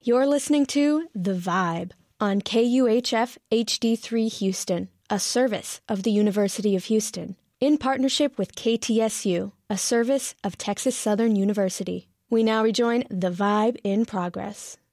You're listening to The Vibe on KUHF HD3 Houston, a service of the University of Houston, in partnership with KTSU, a service of Texas Southern University. We now rejoin The Vibe in progress.